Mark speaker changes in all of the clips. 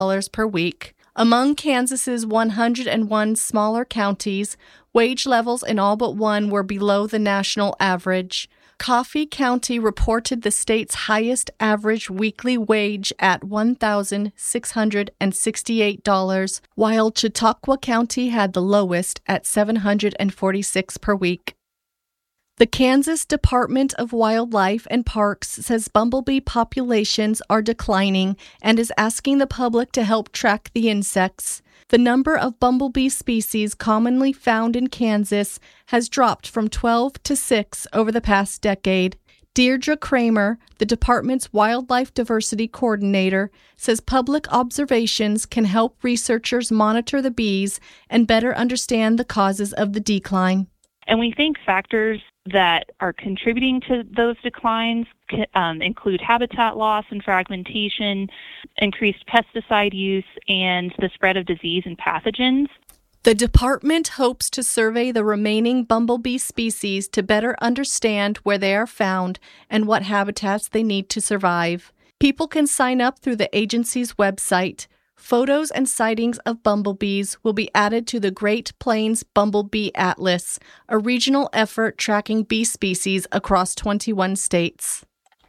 Speaker 1: per week. Among Kansas's 101 smaller counties, wage levels in all but one were below the national average. Coffee County reported the state's highest average weekly wage at $1,668, while Chautauqua County had the lowest at $746 per week. The Kansas Department of Wildlife and Parks says bumblebee populations are declining and is asking the public to help track the insects. The number of bumblebee species commonly found in Kansas has dropped from 12 to 6 over the past decade. Deirdre Kramer, the department's wildlife diversity coordinator, says public observations can help researchers monitor the bees and better understand the causes of the decline.
Speaker 2: And we think factors that are contributing to those declines include habitat loss and fragmentation, increased pesticide use, and the spread of disease and pathogens.
Speaker 1: The department hopes to survey the remaining bumblebee species to better understand where they are found and what habitats they need to survive. People can sign up through the agency's website. Photos and sightings of bumblebees will be added to the Great Plains Bumblebee Atlas, a regional effort tracking bee species across 21 states.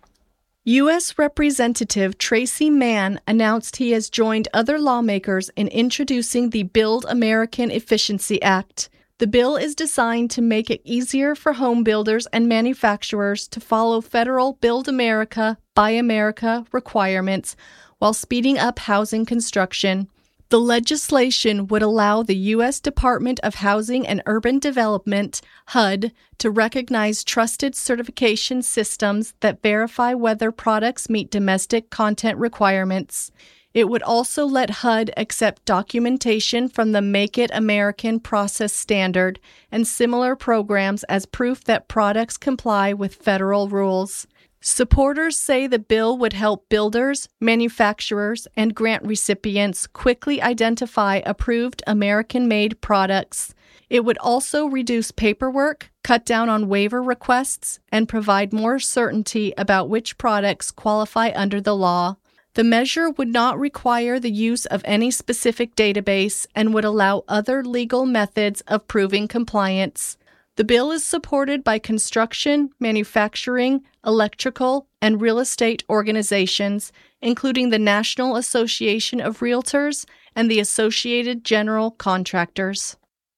Speaker 1: U.S. Representative Tracy Mann announced he has joined other lawmakers in introducing the Build American Efficiency Act. The bill is designed to make it easier for home builders and manufacturers to follow federal Build America, Buy America requirements while speeding up housing construction. The legislation would allow the U.S. Department of Housing and Urban Development, HUD, to recognize trusted certification systems that verify whether products meet domestic content requirements. It would also let HUD accept documentation from the Make It American process standard and similar programs as proof that products comply with federal rules. Supporters say the bill would help builders, manufacturers, and grant recipients quickly identify approved American-made products. It would also reduce paperwork, cut down on waiver requests, and provide more certainty about which products qualify under the law. The measure would not require the use of any specific database and would allow other legal methods of proving compliance. The bill is supported by construction, manufacturing, electrical, and real estate organizations, including the National Association of Realtors and the Associated General Contractors.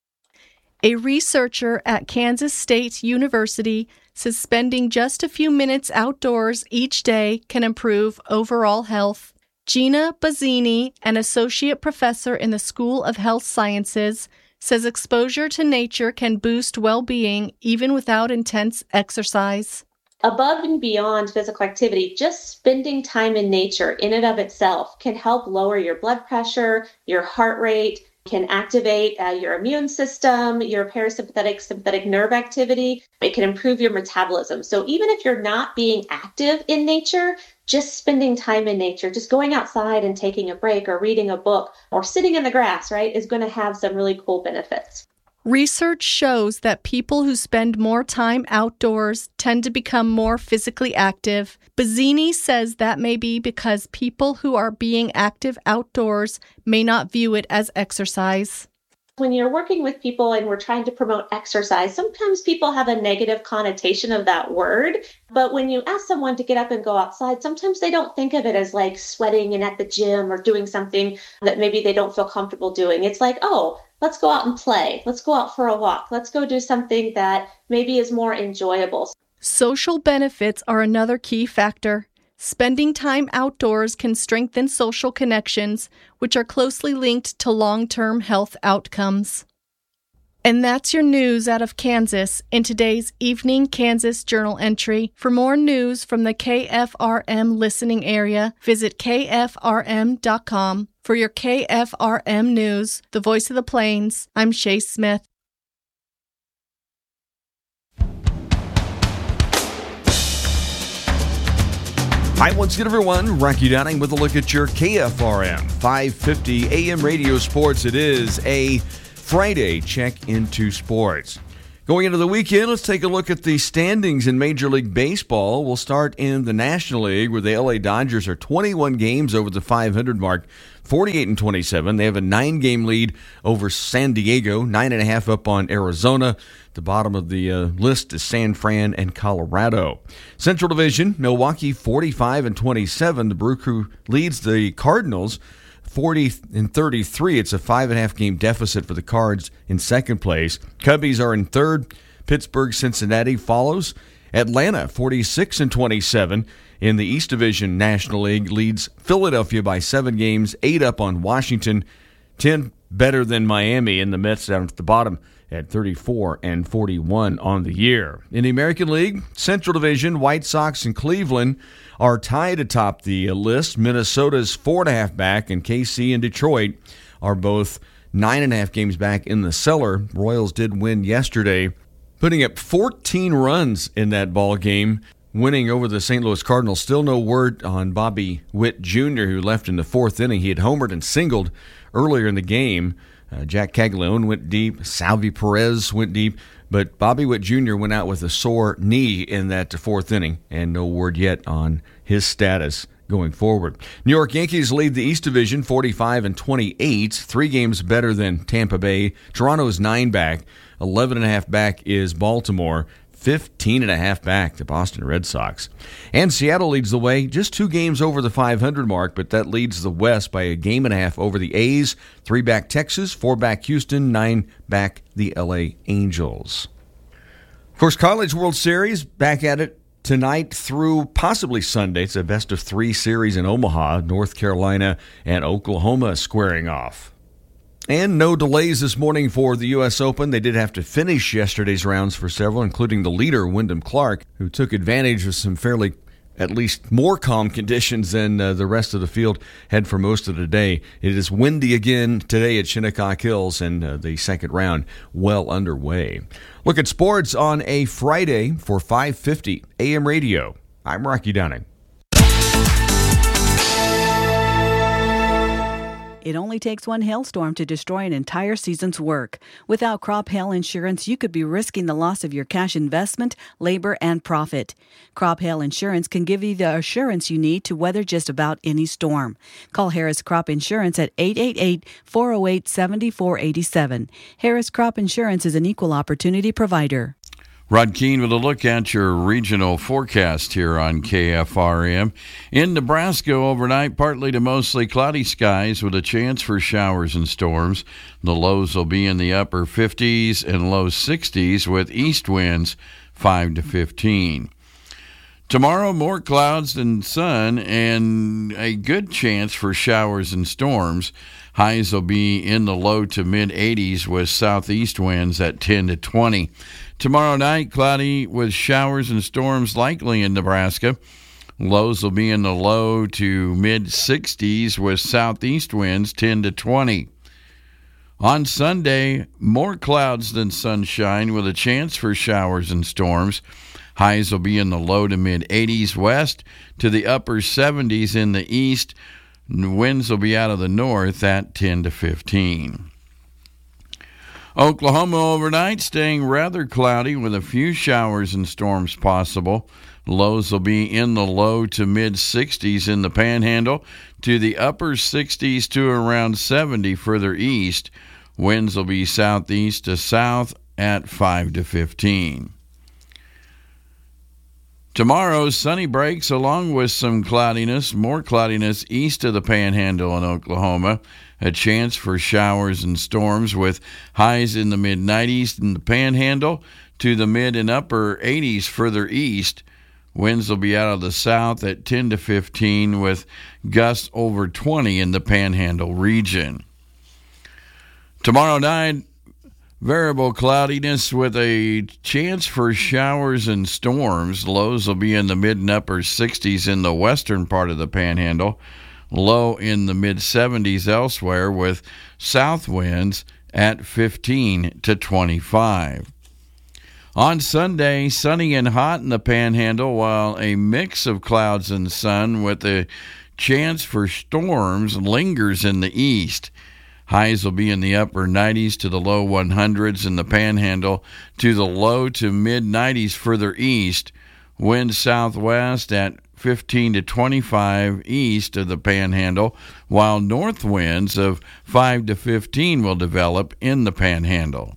Speaker 1: A researcher at Kansas State University says spending just a few minutes outdoors each day can improve overall health. Gina Bazzini, an associate professor in the School of Health Sciences, says exposure to nature can boost well-being even without intense exercise.
Speaker 3: Above and beyond physical activity, just spending time in nature in and of itself can help lower your blood pressure, your heart rate, can activate your immune system, your parasympathetic, sympathetic nerve activity. It can improve your metabolism. So even if you're not being active in nature, just spending time in nature, just going outside and taking a break or reading a book or sitting in the grass, right, is going to have some really cool benefits.
Speaker 1: Research shows that people who spend more time outdoors tend to become more physically active. Bazzini says that may be because people who are being active outdoors may not view it as exercise.
Speaker 3: When you're working with people and we're trying to promote exercise, sometimes people have a negative connotation of that word. But when you ask someone to get up and go outside, sometimes they don't think of it as like sweating and at the gym or doing something that maybe they don't feel comfortable doing. It's like, oh, let's go out and play. Let's go out for a walk. Let's go do something that maybe is more enjoyable.
Speaker 1: Social benefits are another key factor. Spending time outdoors can strengthen social connections, which are closely linked to long-term health outcomes. And that's your news out of Kansas in today's Evening Kansas Journal entry. For more news from the KFRM listening area, visit kfrm.com. For your KFRM News, the voice of the Plains, I'm Shay Smith.
Speaker 4: Hi, once again, everyone. Rocky Downing with a look at your KFRM 550 AM radio sports. It is a Friday check into sports. Going into the weekend, let's take a look at the standings in Major League Baseball. We'll start in the National League, where the LA Dodgers are 21 games over the 500 mark. 48-27. They have a 9-game lead over San Diego, 9.5 up on Arizona. The bottom of the list is San Fran and Colorado. Central Division, Milwaukee 45-27. The Brew Crew leads the Cardinals 40-33. It's a 5.5 game deficit for the Cards in second place. Cubbies are in third. Pittsburgh, Cincinnati follows. Atlanta 46-27 in the East Division National League leads Philadelphia by 7 games, 8 up on Washington, 10 better than Miami, and the Mets down at the bottom at 34-41 on the year. In the American League, Central Division, White Sox and Cleveland are tied atop the list. Minnesota's 4.5 back, and KC and Detroit are both 9.5 games back in the cellar. Royals did win yesterday, putting up 14 runs in that ball game, winning over the St. Louis Cardinals. Still no word on Bobby Witt Jr., who left in the 4th inning. He had homered and singled earlier in the game. Jack Caglione went deep. Salvi Perez went deep. But Bobby Witt Jr. went out with a sore knee in that 4th inning, and no word yet on his status going forward. New York Yankees lead the East Division 45-28, 3 games better than Tampa Bay. Toronto's 9 back, 11.5 back is Baltimore, 15.5 back to Boston Red Sox. And Seattle leads the way, just 2 games over the 500 mark, but that leads the West by a game and a half over the A's, 3 back Texas, 4 back Houston, 9 back the LA Angels. Of course, College World Series back at it tonight through possibly Sunday. It's a best-of-3 series in Omaha, North Carolina and Oklahoma squaring off. And no delays this morning for the U.S. Open. They did have to finish yesterday's rounds for several, including the leader, Wyndham Clark, who took advantage of some fairly, at least more calm conditions than the rest of the field had for most of the day. It is windy again today at Shinnecock Hills, and the second round well underway. Look at sports on a Friday for 550 AM radio. I'm Rocky Downing.
Speaker 5: It only takes one hailstorm to destroy an entire season's work. Without crop hail insurance, you could be risking the loss of your cash investment, labor, and profit. Crop hail insurance can give you the assurance you need to weather just about any storm. Call Harris Crop Insurance at 888-408-7487. Harris Crop Insurance is an equal opportunity provider.
Speaker 6: Rod Keene with a look at your regional forecast here on KFRM. In Nebraska overnight, partly to mostly cloudy skies with a chance for showers and storms. The lows will be in the upper 50s and low 60s with east winds 5 to 15. Tomorrow, more clouds than sun and a good chance for showers and storms. Highs will be in the low to mid-80s with southeast winds at 10 to 20. Tomorrow night, cloudy with showers and storms likely in Nebraska. Lows will be in the low to mid-60s with southeast winds 10 to 20. On Sunday, more clouds than sunshine with a chance for showers and storms. Highs will be in the low to mid-80s west to the upper 70s in the east. Winds will be out of the north at 10 to 15. Oklahoma overnight staying rather cloudy with a few showers and storms possible. Lows will be in the low to mid-60s in the Panhandle to the upper 60s to around 70 further east. Winds will be southeast to south at 5 to 15. Tomorrow, sunny breaks along with some cloudiness, more cloudiness east of the Panhandle in Oklahoma. A chance for showers and storms with highs in the mid-90s in the Panhandle to the mid and upper 80s further east. Winds will be out of the south at 10 to 15 with gusts over 20 in the Panhandle region. Tomorrow night, variable cloudiness with a chance for showers and storms. Lows will be in the mid and upper 60s in the western part of the Panhandle. Low in the mid-70s elsewhere with south winds at 15 to 25. On Sunday, sunny and hot in the Panhandle, while a mix of clouds and sun with a chance for storms lingers in the east. Highs will be in the upper 90s to the low 100s in the Panhandle to the low to mid-90s further east. Wind southwest at 15 to 25 east of the Panhandle, while north winds of 5 to 15 will develop in the Panhandle.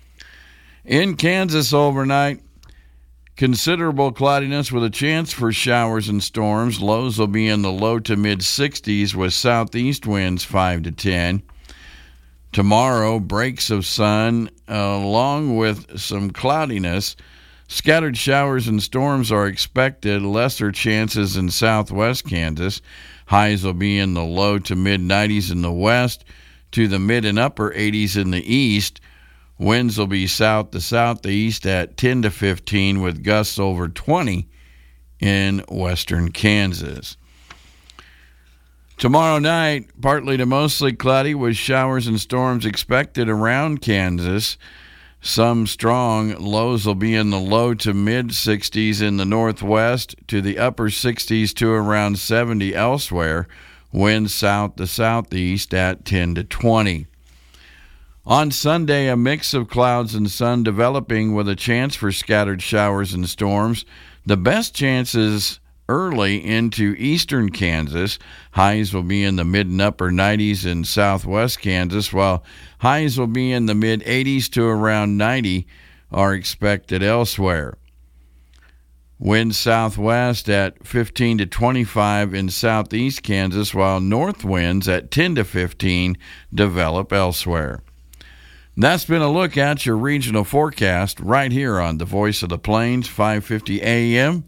Speaker 6: In Kansas overnight, considerable cloudiness with a chance for showers and storms. Lows will be in the low to mid-60s with southeast winds 5 to 10. Tomorrow, breaks of sun along with some cloudiness. Scattered showers and storms are expected, lesser chances in southwest Kansas. Highs will be in the low to mid-90s in the west to the mid and upper 80s in the east. Winds will be south to southeast at 10 to 15 with gusts over 20 in western Kansas. Tomorrow night, partly to mostly cloudy with showers and storms expected around Kansas. Some strong. Lows will be in the low to mid-60s in the northwest to the upper 60s to around 70 elsewhere. Winds south to southeast at 10 to 20. On Sunday, a mix of clouds and sun developing with a chance for scattered showers and storms. The best chances early into eastern Kansas. Highs will be in the mid and upper 90s in southwest Kansas, while highs will be in the mid 80s to around 90 are expected elsewhere. Winds southwest at 15 to 25 in southeast Kansas, while north winds at 10 to 15 develop elsewhere. That's been a look at your regional forecast right here on the Voice of the Plains, 550 AM,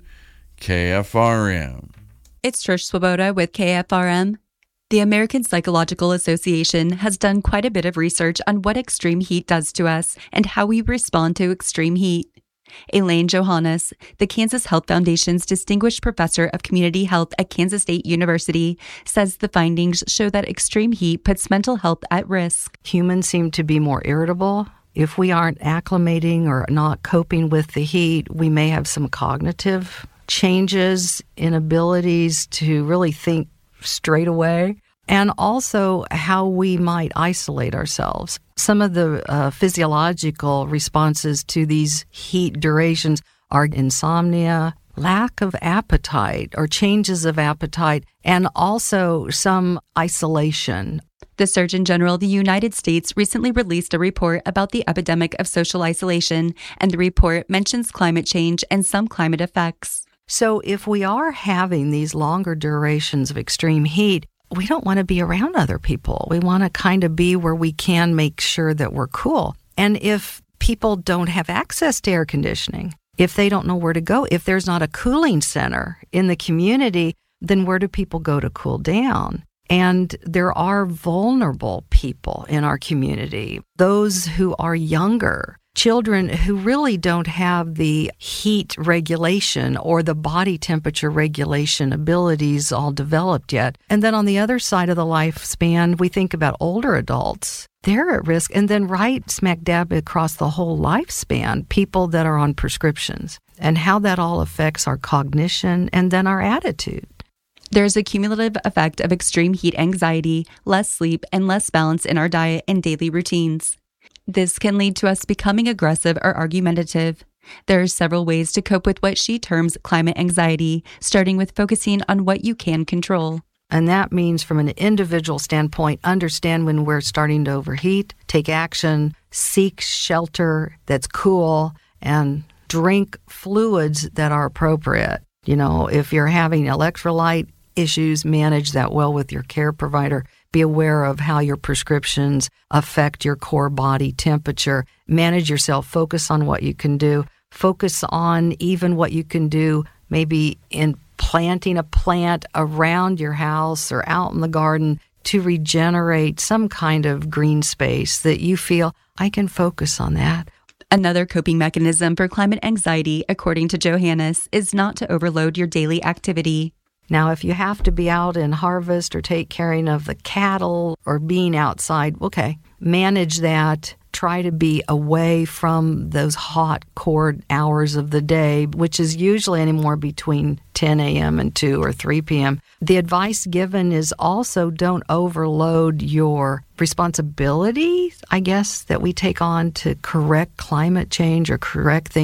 Speaker 6: KFRM.
Speaker 7: It's Trish Swoboda with KFRM. The American Psychological Association has done quite a bit of research on what extreme heat does to us and how we respond to extreme heat. Elaine Johannes, the Kansas Health Foundation's Distinguished Professor of Community Health at Kansas State University, says the findings show that extreme heat puts mental health at risk.
Speaker 8: Humans seem to be more irritable. If we aren't acclimating or not coping with the heat, we may have some cognitive changes, inabilities to really think straight away, and also how we might isolate ourselves. Some of the physiological responses to these heat durations are insomnia, lack of appetite or changes of appetite, and also some isolation.
Speaker 7: The Surgeon General of the United States recently released a report about the epidemic of social isolation, and the report mentions climate change and some climate effects.
Speaker 8: So if we are having these longer durations of extreme heat, we don't want to be around other people. We want to kind of be where we can make sure that we're cool. And if people don't have access to air conditioning, if they don't know where to go, if there's not a cooling center in the community, then where do people go to cool down? And there are vulnerable people in our community, those who are younger, children who really don't have the heat regulation or the body temperature regulation abilities all developed yet. And then on the other side of the lifespan, we think about older adults. They're at risk. And then right smack dab across the whole lifespan, people that are on prescriptions and how that all affects our cognition and then our attitude.
Speaker 7: There's a cumulative effect of extreme heat anxiety, less sleep, and less balance in our diet and daily routines. This can lead to us becoming aggressive or argumentative. There are several ways to cope with what she terms climate anxiety, starting with focusing on what you can control.
Speaker 8: And that means from an individual standpoint, understand when we're starting to overheat, take action, seek shelter that's cool, and drink fluids that are appropriate. You know, if you're having electrolyte issues, manage that well with your care provider. Be aware of how your prescriptions affect your core body temperature. Manage yourself. Focus on what you can do. Focus on even what you can do maybe in planting a plant around your house or out in the garden to regenerate some kind of green space that you feel, I can focus on that.
Speaker 7: Another coping mechanism for climate anxiety, according to Johannes, is not to overload your daily activity.
Speaker 8: Now, if you have to be out in harvest or take care of the cattle or being outside, okay, manage that. Try to be away from those hot core hours of the day, which is usually anywhere between 10 a.m. and 2 or 3 p.m. The advice given is also don't overload your responsibility, I guess, that we take on to correct climate change or correct things.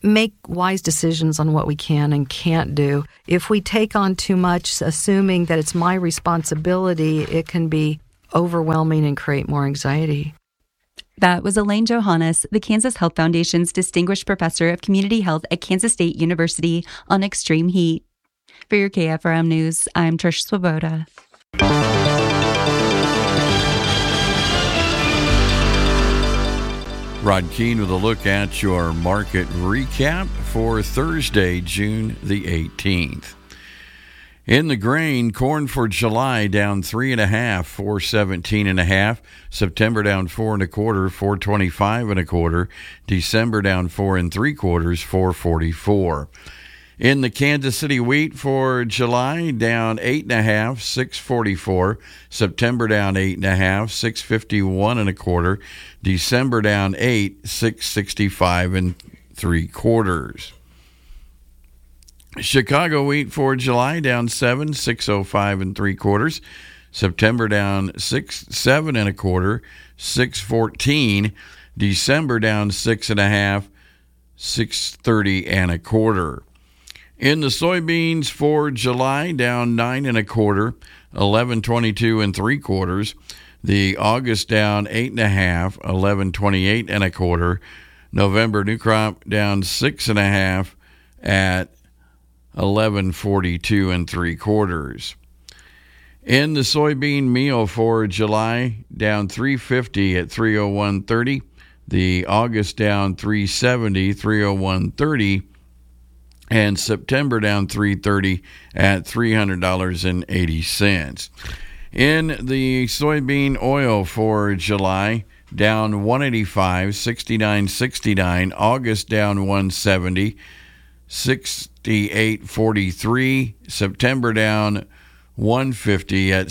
Speaker 8: make wise decisions on what we can and can't do. If we take on too much, assuming that it's my responsibility, it can be overwhelming and create more anxiety.
Speaker 7: That was Elaine Johannes, the Kansas Health Foundation's Distinguished Professor of Community Health at Kansas State University, on extreme heat. For your KFRM News, I'm Trish Swoboda.
Speaker 6: Rod Keene with a look at your market recap for Thursday, June the 18th. In the grain, corn for July down 3.5, 417.5. September down 4 1/4, 425 1/4. December down 4 3/4, 444. In the Kansas City wheat for July, down 8.5, 644. September down 8.5, 651 1/4. December down 8, 665 3/4. Chicago wheat for July down 7, 605 3/4. September down 7 1/4, 614. December down 6.5, 630 1/4. In the soybeans for July, down 9 1/4, 1122 3/4. The August down 8.5, 1128 1/4. November new crop down 6.5 at 1142 3/4. In the soybean meal for July, down 350 at 301.30. The August down 370, 301.30. And September down 330 at $300.80. In the soybean oil for July, down 185, 69.69. August down 170, 68.43. September down 150 at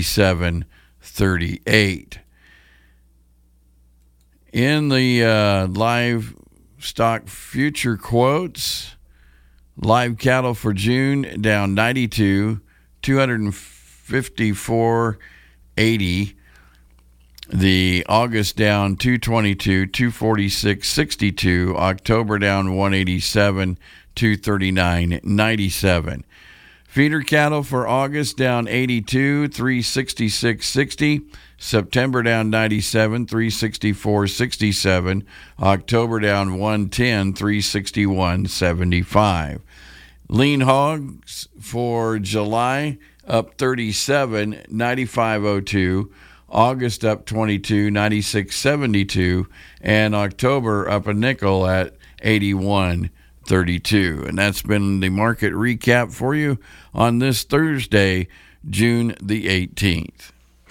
Speaker 6: 67.38. In the livestock future quotes, live cattle for June down 92, 254.80. The August down 222, 246.62. October down 187, 239.97. Feeder cattle for August down 82, 366.60. September down 97, 364.67. October down 110, 361.75. Lean hogs for July up 37, 95.02. August up 22, 96.72. And October up a nickel at 81.32. And that's been the market recap for you on this Thursday, June the 18th.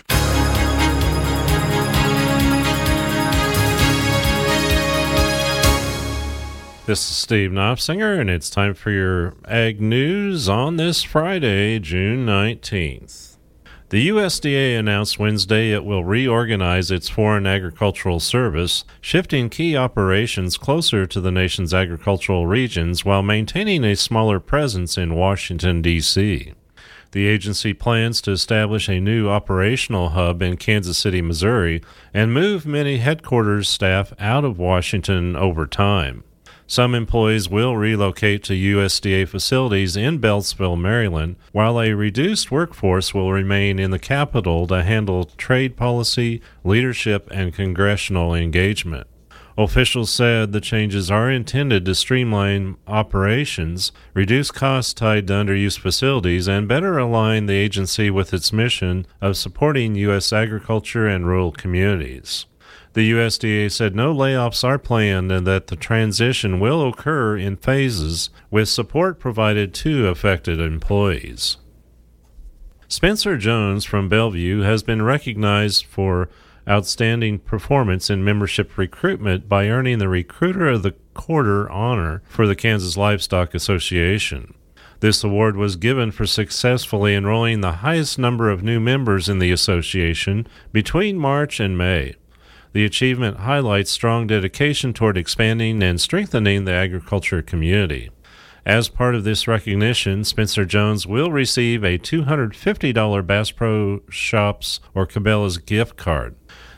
Speaker 9: This is Steve Knopfsinger, and it's time for your Ag News on this Friday, June 19th. The USDA announced Wednesday it will reorganize its Foreign Agricultural Service, shifting key operations closer to the nation's agricultural regions while maintaining a smaller presence in Washington, D.C. The agency plans to establish a new operational hub in Kansas City, Missouri, and move many headquarters staff out of Washington over time. Some employees will relocate to USDA facilities in Beltsville, Maryland, while a reduced workforce will remain in the capital to handle trade policy, leadership, and congressional engagement. Officials said the changes are intended to streamline operations, reduce costs tied to underused facilities, and better align the agency with its mission of supporting U.S. agriculture and rural communities. The USDA said no layoffs are planned and that the transition will occur in phases with support provided to affected employees. Spencer Jones from Bellevue has been recognized for outstanding performance in membership recruitment by earning the Recruiter of the Quarter honor for the Kansas Livestock Association. This award was given for successfully enrolling the highest number of new members in the association between March and May. The achievement highlights strong dedication toward expanding and strengthening the agriculture community. As part of this recognition, Spencer Jones will receive a $250 Bass Pro Shops or Cabela's gift card.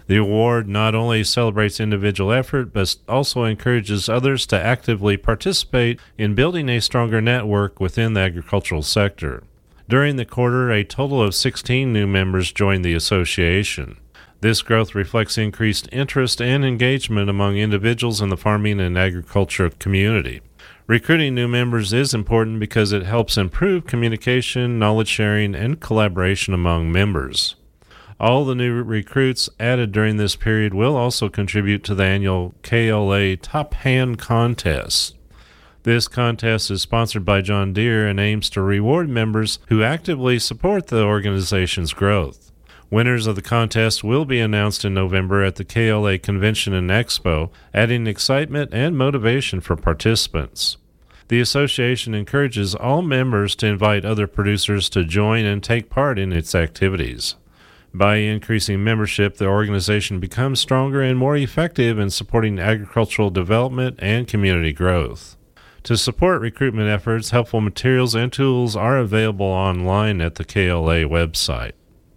Speaker 9: The award not only celebrates individual effort, but also encourages others to actively participate in building a stronger network within the agricultural sector. During the quarter, a total of 16 new members joined the association. This growth reflects increased interest and engagement among individuals in the farming and agriculture community. Recruiting new members is important because it helps improve communication, knowledge sharing, and collaboration among members. All the new recruits added during this period will also contribute to the annual KLA Top Hand Contest. This contest is sponsored by John Deere and aims to reward members who actively support the organization's growth. Winners of the contest will be announced in November at the KLA Convention and Expo, adding excitement and motivation for participants. The association encourages all members to invite other producers to join and take part in its activities. By increasing membership, the organization becomes stronger and more effective in supporting agricultural development and community growth. To support recruitment efforts, helpful materials and tools are available online at the KLA website.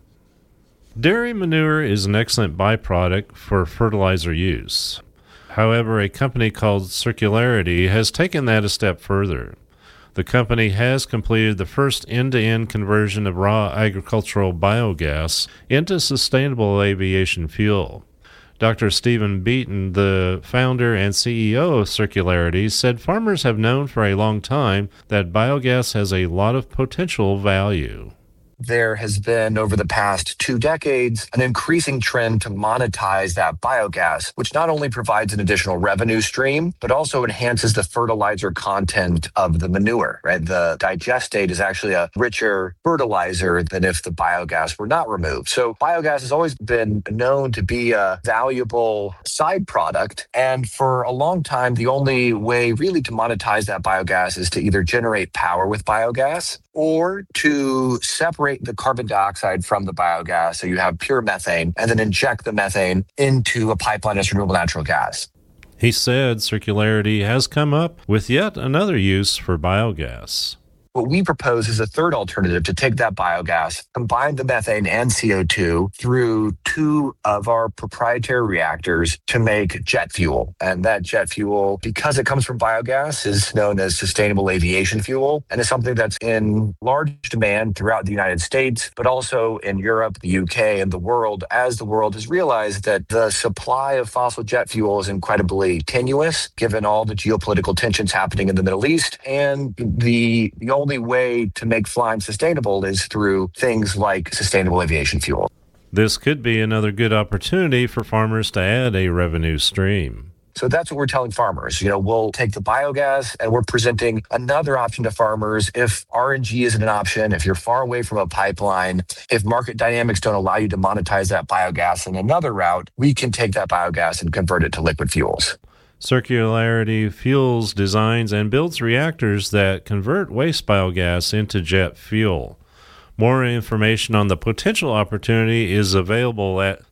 Speaker 9: Dairy manure is an excellent byproduct for fertilizer use. However, a company called Circularity has taken that a step further. The company has completed the first end-to-end conversion of raw agricultural biogas into sustainable aviation fuel. Dr. Stephen Beaton, the founder and CEO of Circularity, said farmers have known for a long time that biogas has a lot of potential value.
Speaker 10: There has been, over the past 2 decades, an increasing trend to monetize that biogas, which not only provides an additional revenue stream, but also enhances the fertilizer content of the manure, right? The digestate is actually a richer fertilizer than if the biogas were not removed. So biogas has always been known to be a valuable side product. And for a long time, the only way really to monetize that biogas is to either generate power with biogas or to separate the carbon dioxide from the biogas so you have pure methane and then inject the methane into a pipeline as renewable natural gas.
Speaker 9: He said Circularity has come up with yet another use for biogas.
Speaker 10: What we propose is a third alternative to take that biogas, combine the methane and CO2 through 2 of our proprietary reactors to make jet fuel. And that jet fuel, because it comes from biogas, is known as sustainable aviation fuel and is something that's in large demand throughout the United States, but also in Europe, the UK, and the world, as the world has realized that the supply of fossil jet fuel is incredibly tenuous, given all the geopolitical tensions happening in the Middle East. And the only way to make flying sustainable is through things like sustainable aviation fuel.
Speaker 9: This could be another good opportunity for farmers to add a revenue stream.
Speaker 10: So that's what we're telling farmers. We'll take the biogas and we're presenting another option to farmers if RNG isn't an option, if you're far away from a pipeline, if market dynamics don't allow you to monetize that biogas in another route, we can take that biogas and convert it to liquid fuels.
Speaker 9: Circularity fuels, designs, and builds reactors that convert waste biogas into jet fuel. More information on the potential opportunity is available at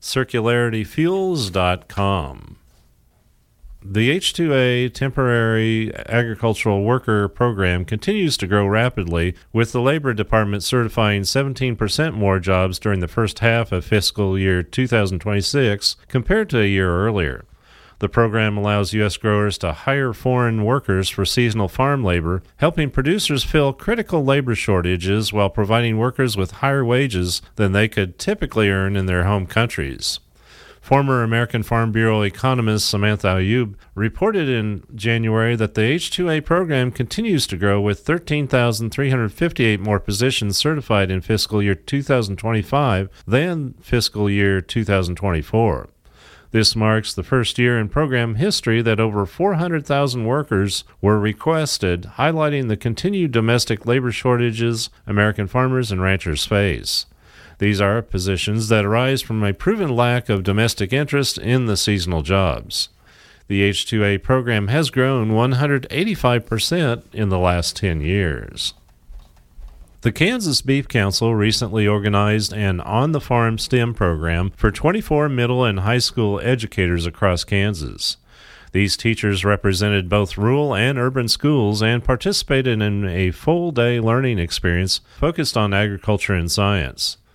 Speaker 9: circularityfuels.com. The H-2A Temporary Agricultural Worker Program continues to grow rapidly, with the Labor Department certifying 17% more jobs during the first half of fiscal year 2026 compared to a year earlier. The program allows U.S. growers to hire foreign workers for seasonal farm labor, helping producers fill critical labor shortages while providing workers with higher wages than they could typically earn in their home countries. Former American Farm Bureau economist Samantha Ayub reported in January that the H-2A program continues to grow, with 13,358 more positions certified in fiscal year 2025 than fiscal year 2024. This marks the first year in program history that over 400,000 workers were requested, highlighting the continued domestic labor shortages American farmers and ranchers face. These are positions that arise from a proven lack of domestic interest in the seasonal jobs. The H-2A program has grown 185% in the last 10 years. The Kansas Beef Council recently organized an on-the-farm STEM program for 24 middle and high school educators across Kansas. These teachers represented both rural and urban schools and participated in a full-day learning experience focused on agriculture and science.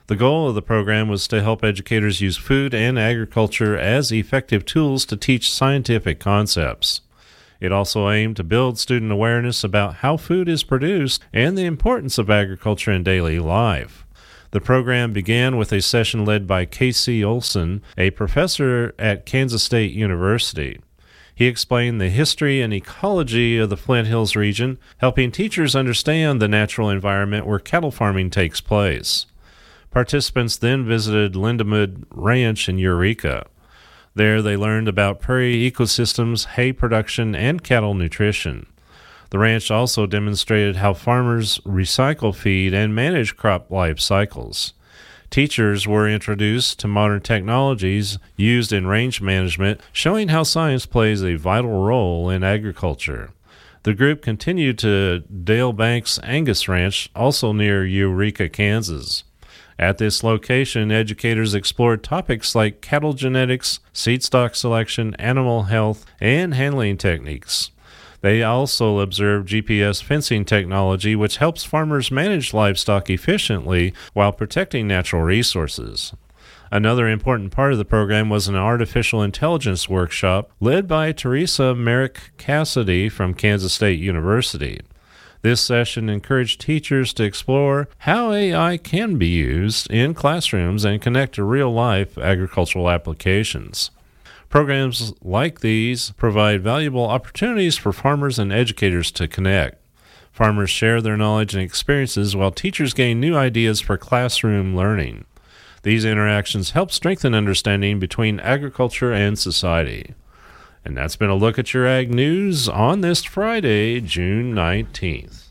Speaker 9: The goal of the program was to help educators use food and agriculture as effective tools to teach scientific concepts. It also aimed to build student awareness about how food is produced and the importance of agriculture in daily life. The program began with a session led by K.C. Olson, a professor at Kansas State University. He explained the history and ecology of the Flint Hills region, helping teachers understand the natural environment where cattle farming takes place. Participants then visited Lindenwood Ranch in Eureka. There they learned about prairie ecosystems, hay production, and cattle nutrition. The ranch also demonstrated how farmers recycle feed and manage crop life cycles. Teachers were introduced to modern technologies used in range management, showing how science plays a vital role in agriculture. The group continued to Dale Banks Angus Ranch, also near Eureka, Kansas. At this location, educators explored topics like cattle genetics, seed stock selection, animal health, and handling techniques. They also observed GPS fencing technology, which helps farmers manage livestock efficiently while protecting natural resources. Another important part of the program was an artificial intelligence workshop led by Teresa Merrick Cassidy from Kansas State University. This session encouraged teachers to explore how AI can be used in classrooms and connect to real-life agricultural applications. Programs like these provide valuable opportunities for farmers and educators to connect. Farmers share their knowledge and experiences while teachers gain new ideas for classroom learning. These interactions help strengthen understanding between agriculture and society. And that's been a look at your Ag News on this Friday, June 19th.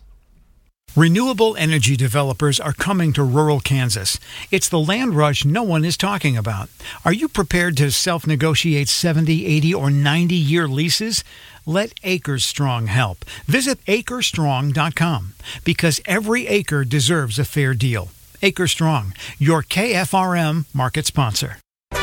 Speaker 11: Renewable energy developers are coming to rural Kansas. It's the land rush no one is talking about. Are you prepared to self-negotiate 70, 80, or 90-year leases? Let Acres Strong help. Visit acrestrong.com because every acre deserves a fair deal. Acres Strong, your KFRM market sponsor.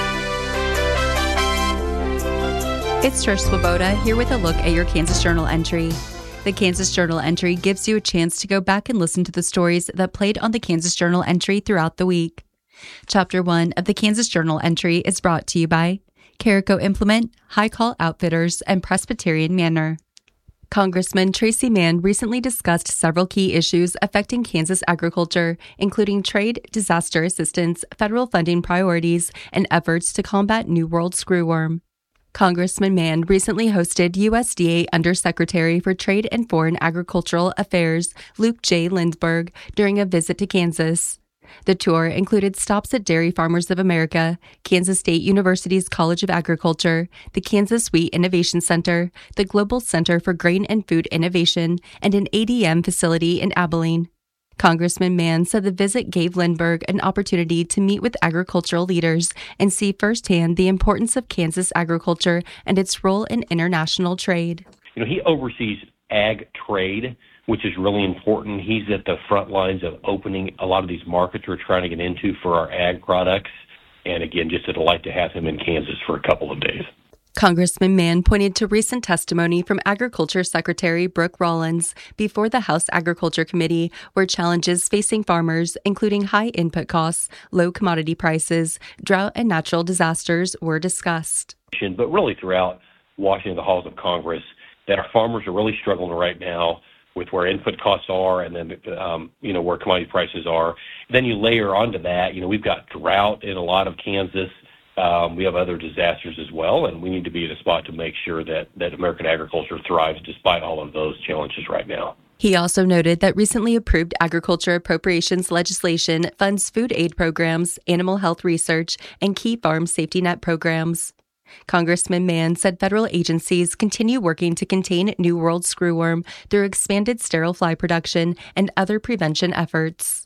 Speaker 7: It's Trish Swoboda here with a look at your Kansas Journal entry. The Kansas Journal entry gives you a chance to go back and listen to the stories that played on the Kansas Journal entry throughout the week. Chapter 1 of the Kansas Journal entry is brought to you by Carico Implement, High Call Outfitters, and Presbyterian Manor. Congressman Tracy Mann recently discussed several key issues affecting Kansas agriculture, including trade, disaster assistance, federal funding priorities, and efforts to combat New World screwworm. Congressman Mann recently hosted USDA Undersecretary for Trade and Foreign Agricultural Affairs, Luke J. Lindberg, during a visit to Kansas. The tour included stops at Dairy Farmers of America, Kansas State University's College of Agriculture, the Kansas Wheat Innovation Center, the Global Center for Grain and Food Innovation, and an ADM facility in Abilene. Congressman Mann said the visit gave Lindberg an opportunity to meet with agricultural leaders and see firsthand the importance of Kansas agriculture and its role in international trade.
Speaker 12: He oversees ag trade, which is really important. He's at the front lines of opening a lot of these markets we're trying to get into for our ag products. And again, just a delight to have him in Kansas for a couple of days.
Speaker 7: Congressman Mann pointed to recent testimony from Agriculture Secretary Brooke Rollins before the House Agriculture Committee, where challenges facing farmers, including high input costs, low commodity prices, drought, and natural disasters, were discussed.
Speaker 12: But really throughout Washington, the halls of Congress, that our farmers are really struggling right now with where input costs are and then, where commodity prices are. Then you layer onto that, we've got drought in a lot of Kansas. We have other disasters as well, and we need to be in a spot to make sure that American agriculture thrives despite all of those challenges right now.
Speaker 7: He also noted that recently approved agriculture appropriations legislation funds food aid programs, animal health research, and key farm safety net programs. Congressman Mann said federal agencies continue working to contain New World screwworm through expanded sterile fly production and other prevention efforts.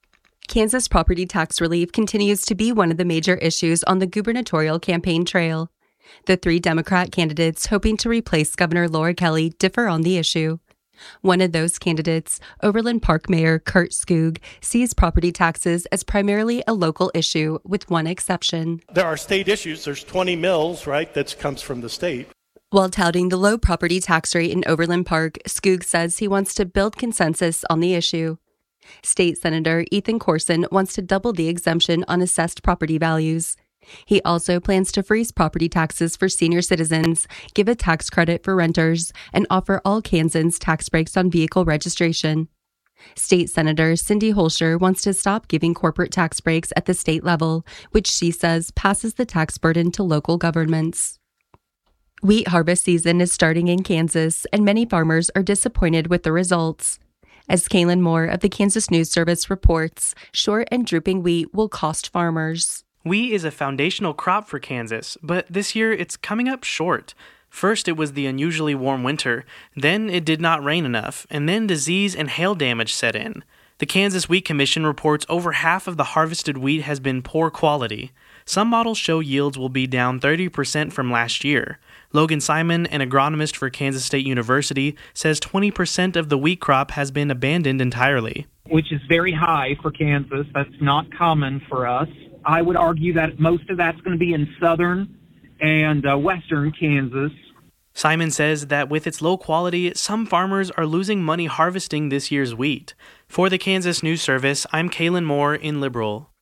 Speaker 7: Kansas property tax relief continues to be one of the major issues on the gubernatorial campaign trail. The three Democrat candidates hoping to replace Governor Laura Kelly differ on the issue. One of those candidates, Overland Park Mayor Kurt Skoog, sees property taxes as primarily a local issue, with one exception.
Speaker 13: There are state issues. There's 20 mills, right, that comes from the state.
Speaker 7: While touting the low property tax rate in Overland Park, Skoog says he wants to build consensus on the issue. State Senator Ethan Corson wants to double the exemption on assessed property values. He also plans to freeze property taxes for senior citizens, give a tax credit for renters, and offer all Kansans tax breaks on vehicle registration. State Senator Cindy Holscher wants to stop giving corporate tax breaks at the state level, which she says passes the tax burden to local governments. Wheat harvest season is starting in Kansas, and many farmers are disappointed with the results. As Kaylin Moore of the Kansas News Service reports, short and drooping wheat will cost farmers.
Speaker 14: Wheat is a foundational crop for Kansas, but this year it's coming up short. First, it was the unusually warm winter, then it did not rain enough, and then disease and hail damage set in. The Kansas Wheat Commission reports over half of the harvested wheat has been poor quality. Some models show yields will be down 30% from last year. Logan Simon, an agronomist for Kansas State University, says 20% of the wheat crop has been abandoned entirely.
Speaker 15: Which is very high for Kansas. That's not common for us. I would argue that most of that's going to be in southern and western Kansas.
Speaker 14: Simon says that with its low quality, some farmers are losing money harvesting this year's wheat. For the Kansas News Service, I'm Kaylin Moore in Liberal.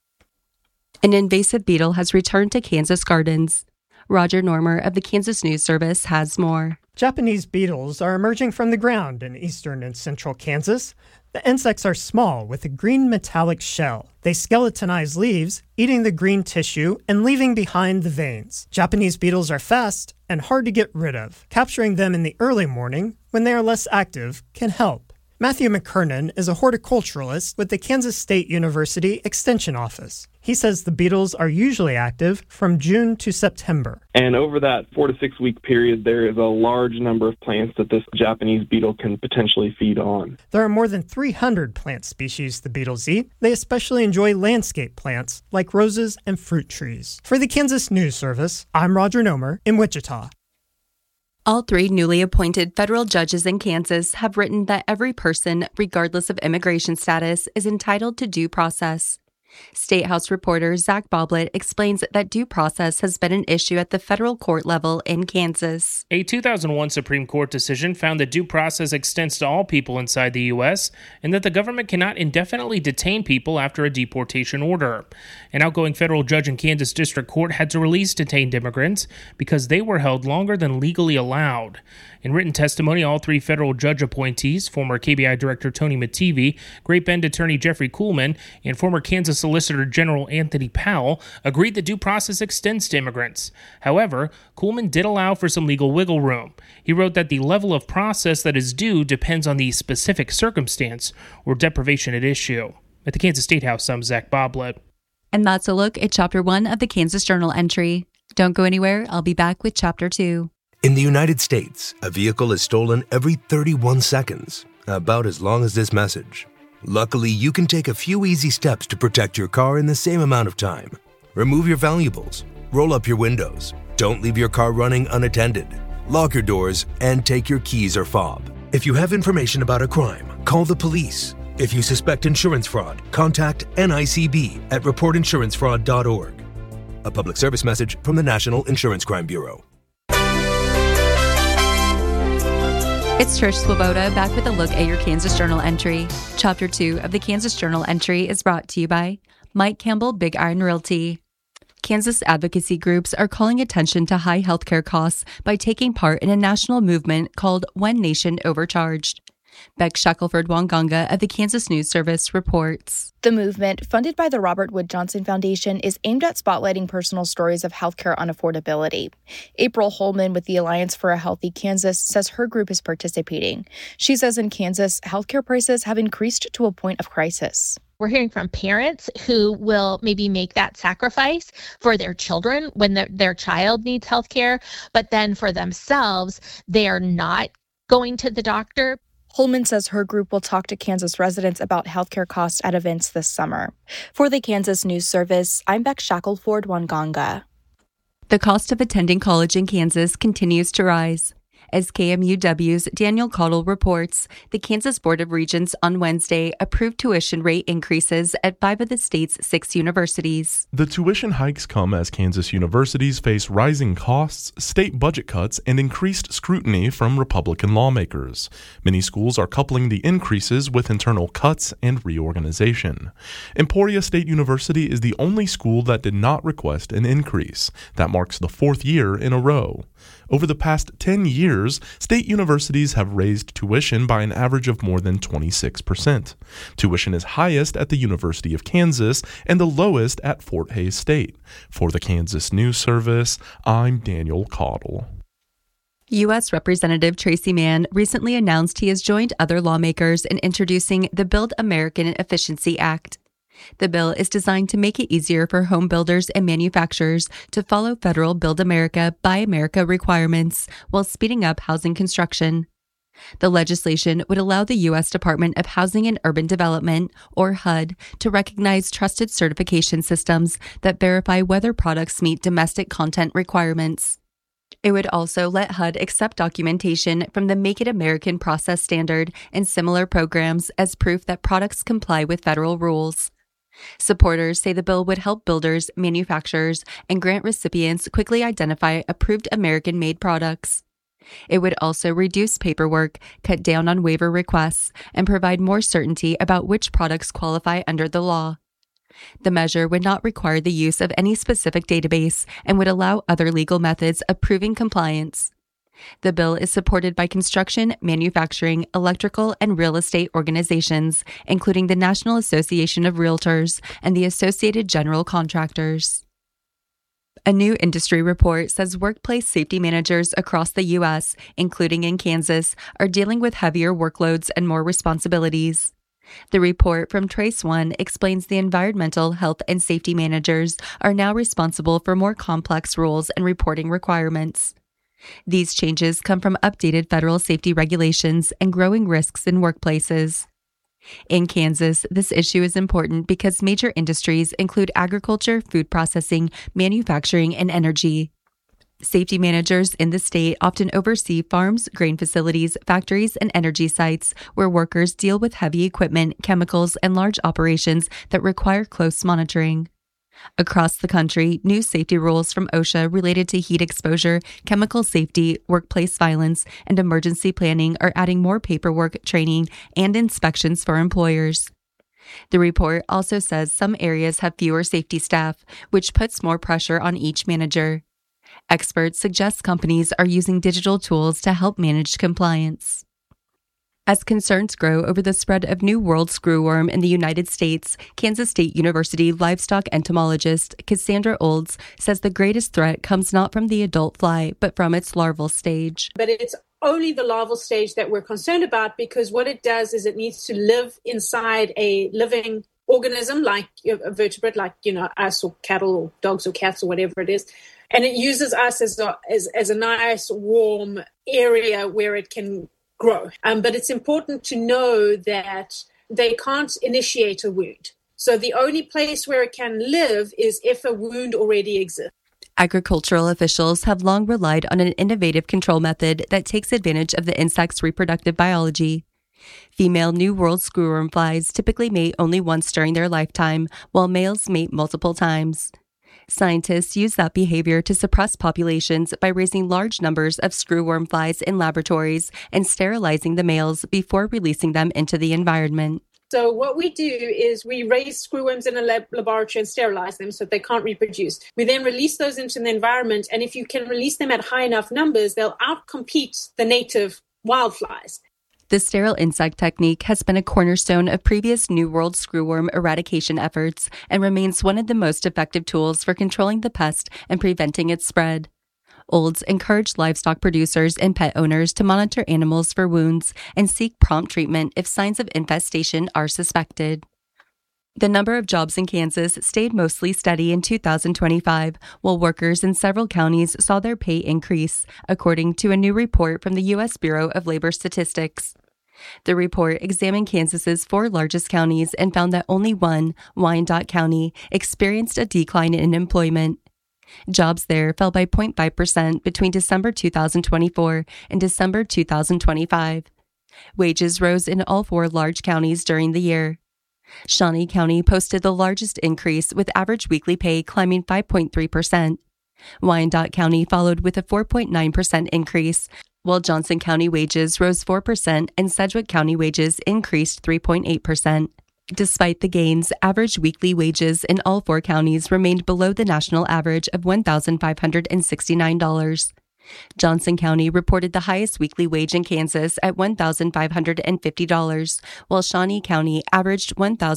Speaker 7: An invasive beetle has returned to Kansas gardens. Roger Normer of the Kansas News Service has more.
Speaker 16: Japanese beetles are emerging from the ground in eastern and central Kansas. The insects are small with a green metallic shell. They skeletonize leaves, eating the green tissue and leaving behind the veins. Japanese beetles are fast and hard to get rid of. Capturing them in the early morning, when they are less active, can help. Matthew McKernan is a horticulturalist with the Kansas State University Extension Office. He says the beetles are usually active from June to September.
Speaker 17: And over that 4 to 6 week period, there is a large number of plants that this Japanese beetle can potentially feed on.
Speaker 16: There are more than 300 plant species the beetles eat. They especially enjoy landscape plants like roses and fruit trees. For the Kansas News Service, I'm Roger Nomer in Wichita.
Speaker 7: All 3 newly appointed federal judges in Kansas have written that every person, regardless of immigration status, is entitled to due process. State House reporter Zach Boblet explains that due process has been an issue at the federal court level in Kansas.
Speaker 18: A 2001 Supreme Court decision found that due process extends to all people inside the U.S. and that the government cannot indefinitely detain people after a deportation order. An outgoing federal judge in Kansas District Court had to release detained immigrants because they were held longer than legally allowed. In written testimony, all 3 federal judge appointees, former KBI Director Tony Mattivi, Great Bend Attorney Jeffrey Kuhlman, and former Kansas Solicitor General Anthony Powell, agreed that due process extends to immigrants. However, Kuhlman did allow for some legal wiggle room. He wrote that the level of process that is due depends on the specific circumstance or deprivation at issue. At the Kansas State House, I'm Zach Boblet.
Speaker 7: And that's a look at Chapter 1 of the Kansas Journal entry. Don't go anywhere. I'll be back with Chapter 2.
Speaker 19: In the United States, a vehicle is stolen every 31 seconds, about as long as this message. Luckily, you can take a few easy steps to protect your car in the same amount of time. Remove your valuables, roll up your windows, don't leave your car running unattended, lock your doors, and take your keys or fob. If you have information about a crime, call the police. If you suspect insurance fraud, contact NICB at reportinsurancefraud.org. A public service message from the National Insurance Crime Bureau.
Speaker 7: It's Trish Swoboda back with a look at your Kansas Journal entry. Chapter 2 of the Kansas Journal entry is brought to you by Mike Campbell Big Iron Realty. Kansas advocacy groups are calling attention to high healthcare costs by taking part in a national movement called One Nation Overcharged. Beck Shackelford-Wanganga of the Kansas News Service reports.
Speaker 20: The movement, funded by the Robert Wood Johnson Foundation, is aimed at spotlighting personal stories of healthcare unaffordability. April Holman with the Alliance for a Healthy Kansas says her group is participating. She says in Kansas, healthcare prices have increased to a point of crisis.
Speaker 21: We're hearing from parents who will maybe make that sacrifice for their children when their child needs healthcare, but then for themselves, they are not going to the doctor.
Speaker 20: Holman says her group will talk to Kansas residents about healthcare costs at events this summer. For the Kansas News Service, I'm Beck Shackelford-Wanganga.
Speaker 7: The cost of attending college in Kansas continues to rise. As KMUW's Daniel Caudill reports, the Kansas Board of Regents on Wednesday approved tuition rate increases at 5 of the state's 6 universities.
Speaker 2: The tuition hikes come as Kansas universities face rising costs, state budget cuts, and increased scrutiny from Republican lawmakers. Many schools are coupling the increases with internal cuts and reorganization. Emporia State University is the only school that did not request an increase. That marks the 4th year in a row. Over the past 10 years, state universities have raised tuition by an average of more than 26%. Tuition is highest at the University of Kansas and the lowest at Fort Hays State. For the Kansas News Service, I'm Daniel Caudill.
Speaker 7: U.S. Representative Tracy Mann recently announced he has joined other lawmakers in introducing the Build American Efficiency Act. The bill is designed to make it easier for home builders and manufacturers to follow federal Build America, Buy America requirements while speeding up housing construction. The legislation would allow the U.S. Department of Housing and Urban Development, or HUD, to recognize trusted certification systems that verify whether products meet domestic content requirements. It would also let HUD accept documentation from the Make It American process standard and similar programs as proof that products comply with federal rules. Supporters say the bill would help builders, manufacturers, and grant recipients quickly identify approved American-made products. It would also reduce paperwork, cut down on waiver requests, and provide more certainty about which products qualify under the law. The measure would not require the use of any specific database and would allow other legal methods of proving compliance. The bill is supported by construction, manufacturing, electrical, and real estate organizations, including the National Association of Realtors and the Associated General Contractors. A new industry report says workplace safety managers across the U.S., including in Kansas, are dealing with heavier workloads and more responsibilities. The report from TraceOne explains the environmental health and safety managers are now responsible for more complex rules and reporting requirements. These changes come from updated federal safety regulations and growing risks in workplaces. In Kansas, this issue is important because major industries include agriculture, food processing, manufacturing, and energy. Safety managers in the state often oversee farms, grain facilities, factories, and energy sites where workers deal with heavy equipment, chemicals, and large operations that require close monitoring. Across the country, new safety rules from OSHA related to heat exposure, chemical safety, workplace violence, and emergency planning are adding more paperwork, training, and inspections for employers. The report also says some areas have fewer safety staff, which puts more pressure on each manager. Experts suggest companies are using digital tools to help manage compliance. As concerns grow over the spread of New World screwworm in the United States, Kansas State University livestock entomologist Cassandra Olds says the greatest threat comes not from the adult fly, but from its larval stage.
Speaker 22: But it's only the larval stage that we're concerned about, because what it does is it needs to live inside a living organism, like a vertebrate, like, us or cattle or dogs or cats or whatever it is. And it uses us as a nice, warm area where it can grow. But it's important to know that they can't initiate a wound. So the only place where it can live is if a wound already exists.
Speaker 7: Agricultural officials have long relied on an innovative control method that takes advantage of the insect's reproductive biology. Female New World screwworm flies typically mate only once during their lifetime, while males mate multiple times. Scientists use that behavior to suppress populations by raising large numbers of screwworm flies in laboratories and sterilizing the males before releasing them into the environment.
Speaker 22: So what we do is we raise screwworms in a laboratory and sterilize them so they can't reproduce. We then release those into the environment, and if you can release them at high enough numbers, they'll outcompete the native wildflies.
Speaker 7: The sterile insect technique has been a cornerstone of previous New World screwworm eradication efforts and remains one of the most effective tools for controlling the pest and preventing its spread. Olds encouraged livestock producers and pet owners to monitor animals for wounds and seek prompt treatment if signs of infestation are suspected. The number of jobs in Kansas stayed mostly steady in 2025, while workers in several counties saw their pay increase, according to a new report from the U.S. Bureau of Labor Statistics. The report examined Kansas's 4 largest counties and found that only one, Wyandotte County, experienced a decline in employment. Jobs there fell by 0.5% between December 2024 and December 2025. Wages rose in all 4 large counties during the year. Shawnee County posted the largest increase, with average weekly pay climbing 5.3%. Wyandotte County followed with a 4.9% increase, while Johnson County wages rose 4% and Sedgwick County wages increased 3.8%. Despite the gains, average weekly wages in all 4 counties remained below the national average of $1,569. Johnson County reported the highest weekly wage in Kansas at $1,550, while Shawnee County averaged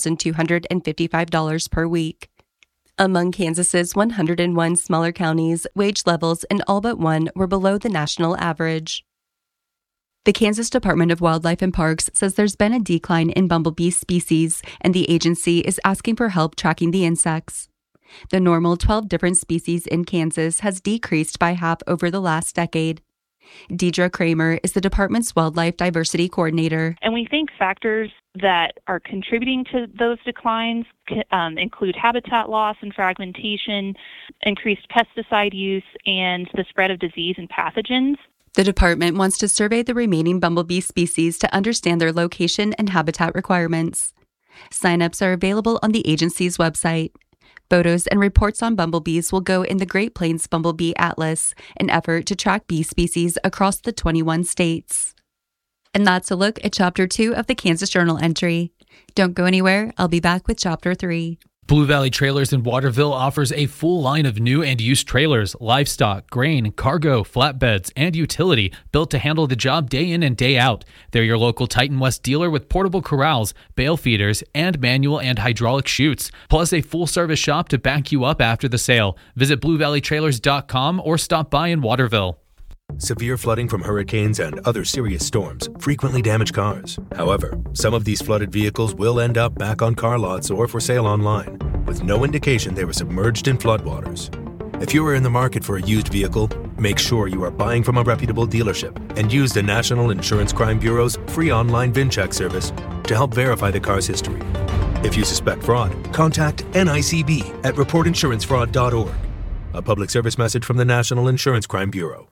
Speaker 7: $1,255 per week. Among Kansas's 101 smaller counties, wage levels in all but one were below the national average. The Kansas Department of Wildlife and Parks says there's been a decline in bumblebee species, and the agency is asking for help tracking the insects. The normal 12 different species in Kansas has decreased by half over the last decade. Deidre Kramer is the department's wildlife diversity coordinator.
Speaker 1: And we think factors that are contributing to those declines include habitat loss and fragmentation, increased pesticide use, and the spread of disease and pathogens.
Speaker 7: The department wants to survey the remaining bumblebee species to understand their location and habitat requirements. Sign-ups are available on the agency's website. Photos and reports on bumblebees will go in the Great Plains Bumblebee Atlas, an effort to track bee species across the 21 states. And that's a look at Chapter 2 of the Kansas Journal entry. Don't go anywhere. I'll be back with Chapter 3.
Speaker 3: Blue Valley Trailers in Waterville offers a full line of new and used trailers, livestock, grain, cargo, flatbeds, and utility built to handle the job day in and day out. They're your local Titan West dealer with portable corrals, bale feeders, and manual and hydraulic chutes, plus a full-service shop to back you up after the sale. Visit BlueValleyTrailers.com or stop by in Waterville.
Speaker 19: Severe flooding from hurricanes and other serious storms frequently damage cars. However, some of these flooded vehicles will end up back on car lots or for sale online, with no indication they were submerged in floodwaters. If you are in the market for a used vehicle, make sure you are buying from a reputable dealership and use the National Insurance Crime Bureau's free online VIN check service to help verify the car's history. If you suspect fraud, contact NICB at reportinsurancefraud.org. A public service message from the National Insurance Crime Bureau.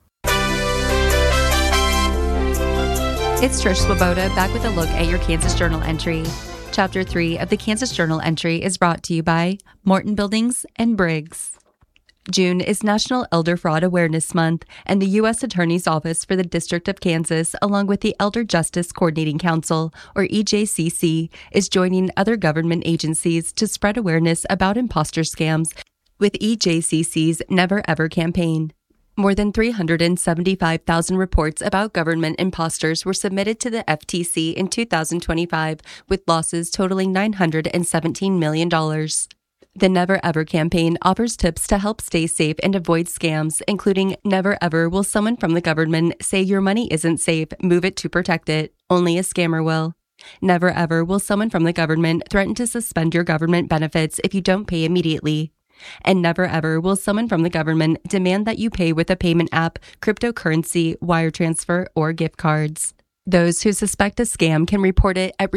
Speaker 7: It's Trish Swoboda back with a look at your Kansas Journal entry. Chapter 3 of the Kansas Journal entry is brought to you by Morton Buildings and Briggs. June is National Elder Fraud Awareness Month, and the U.S. Attorney's Office for the District of Kansas, along with the Elder Justice Coordinating Council, or EJCC, is joining other government agencies to spread awareness about imposter scams with EJCC's Never Ever campaign. More than 375,000 reports about government imposters were submitted to the FTC in 2025, with losses totaling $917 million. The Never Ever campaign offers tips to help stay safe and avoid scams, including never ever will someone from the government say your money isn't safe, move it to protect it. Only a scammer will. Never ever will someone from the government threaten to suspend your government benefits if you don't pay immediately. And never ever will someone from the government demand that you pay with a payment app, cryptocurrency, wire transfer, or gift cards. Those who suspect a scam can report it at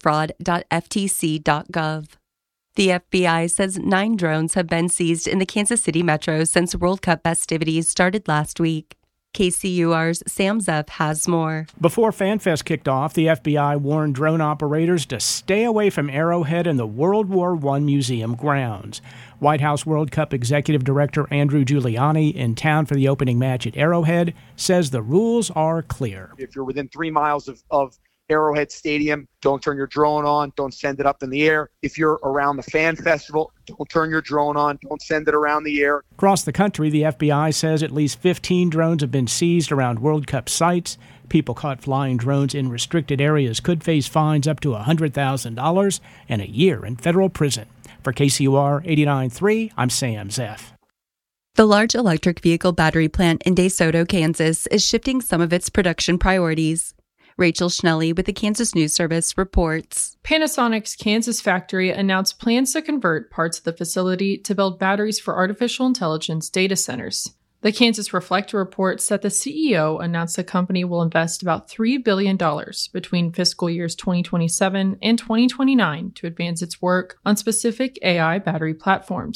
Speaker 7: reportfraud.ftc.gov. The FBI says 9 drones have been seized in the Kansas City metro since World Cup festivities started last week. KCUR's Sam Zeff has more.
Speaker 23: Before FanFest kicked off, the FBI warned drone operators to stay away from Arrowhead and the World War I Museum grounds. White House World Cup Executive Director Andrew Giuliani, in town for the opening match at Arrowhead, says the rules are clear.
Speaker 24: If you're within 3 miles of Arrowhead Stadium, don't turn your drone on, don't send it up in the air. If you're around the fan festival, don't turn your drone on, don't send it around the air.
Speaker 23: Across the country, the FBI says at least 15 drones have been seized around World Cup sites. People caught flying drones in restricted areas could face fines up to $100,000 and a year in federal prison. For KCUR 89.3, I'm Sam Zeff.
Speaker 7: The large electric vehicle battery plant in DeSoto, Kansas, is shifting some of its production priorities. Rachel Schnelly with the Kansas News Service reports.
Speaker 25: Panasonic's Kansas factory announced plans to convert parts of the facility to build batteries for artificial intelligence data centers. The Kansas Reflector reports that the CEO announced the company will invest about $3 billion between fiscal years 2027 and 2029 to advance its work on specific AI battery platforms.